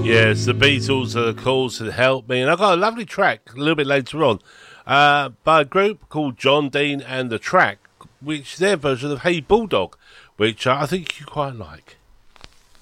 Yes, the Beatles are the cause to help me, and I've got a lovely track a little bit later on by a group called John Dean and the Track, which is their version of Hey Bulldog, which I think you quite like.